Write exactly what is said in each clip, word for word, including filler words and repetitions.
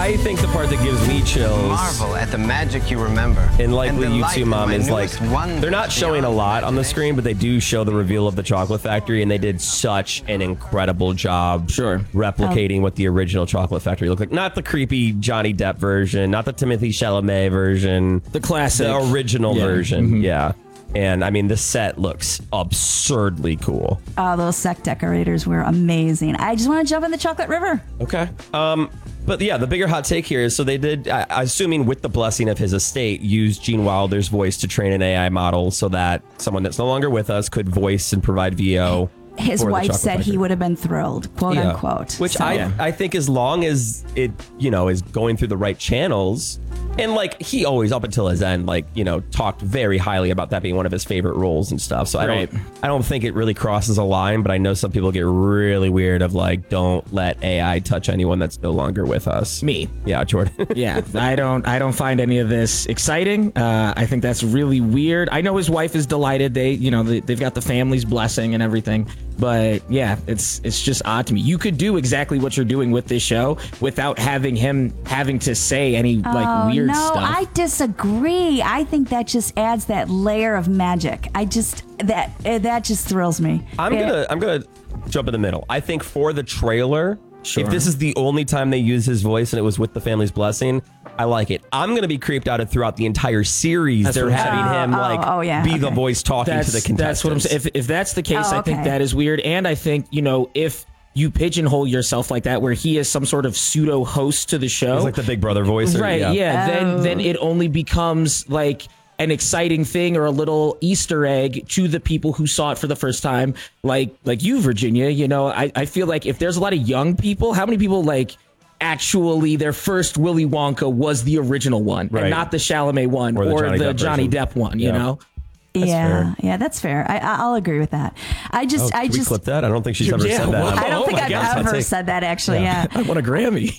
I think the part that gives me chills, Marvel at the magic you remember. and likely And you delight too, in Mom, my is like, newest wonder they're not showing a beyond lot on the imagination. screen, but they do show the reveal of the chocolate factory, and they did such an incredible job Sure. replicating what the original chocolate factory looked like. Not the creepy Johnny Depp version, not the Timothée Chalamet version. The classic. The original Yeah. version, Mhm. yeah. And I mean, the set looks absurdly cool. Oh, those set decorators were amazing. I just want to jump in the chocolate river. Okay. Um, but yeah, the bigger hot take here is so they did, I, assuming with the blessing of his estate, use Gene Wilder's voice to train an A I model so that someone that's no longer with us could voice and provide V O. His for the wife chocolate said he factory. would have been thrilled, quote Yeah. unquote. Which So- I, Yeah. I think as long as it, you know, is going through the right channels. And like he always, up until his end, like, you know, talked very highly about that being one of his favorite roles and stuff. So I Right. don't, I don't think it really crosses a line, but I know some people get really weird of like, don't let A I touch anyone that's no longer with us. Me. Yeah, Jordan. Yeah, I don't I don't find any of this exciting. Uh, I think that's really weird. I know his wife is delighted. They, you know, they, they've got the family's blessing and everything. But yeah, it's it's just odd to me. You could do exactly what you're doing with this show without having him having to say any like Oh, weird no, stuff. I disagree. I think that just adds that layer of magic. I just that eh, that just thrills me. I'm Eh, gonna I'm gonna jump in the middle. I think for the trailer, Sure. if this is the only time they use his voice and it was with the family's blessing, I like it. I'm gonna be creeped out of throughout the entire series. That's They're what I'm having saying. him Oh, like oh, yeah, be the okay. voice talking that's, to the contestants. that's what I'm saying. If, if that's the case, Oh, I think okay. that is weird. And I think, you know, if you pigeonhole yourself like that, where he is some sort of pseudo host to the show, He's like the Big Brother voice, or- right? Yeah, then Oh. then it only becomes like an exciting thing or a little Easter egg to the people who saw it for the first time, like like you, Virginia. You know, I, I feel like if there's a lot of young people, how many people like actually their first Willy Wonka was the original one Right. and not the Chalamet one Or or the the Johnny Johnny, Depp Depp, version. one. You Yeah. know. yeah, fair. yeah, that's fair. I, I- I'll agree with that. I just, Oh, I can we just, clip that? I don't think she's ever Yeah, said that. whoa. on- I don't Oh think my I've God, hot ever take. said that actually. Yeah, I want a Grammy.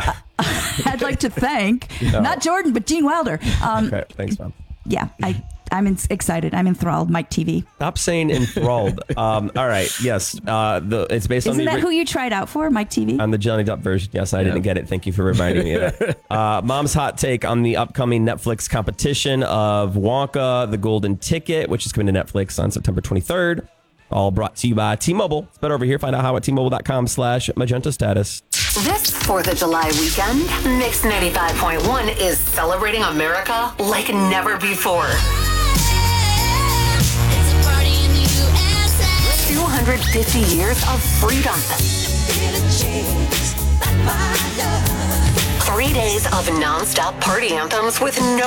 I'd like to thank not Jordan but Gene Wilder. Um, Okay, thanks, Mom. Yeah, I, I'm in, excited. I'm enthralled. Mike T V. Stop saying enthralled. um, all right, yes, uh, the it's based on Isn't the that ori- who you tried out for, Mike T V? on the Johnny Depp version. Yes, I didn't get it. Thank you for reminding me of that. Uh, Mom's hot take on the upcoming Netflix competition of Wonka, The Golden Ticket, which is coming to Netflix on September twenty-third. All brought to you by T-Mobile. It's better over here. Find out how at T-Mobile.com slash magenta status. This fourth of July weekend, Mix ninety-five point one is celebrating America like never before. two hundred fifty years of freedom. Three days of nonstop party anthems with no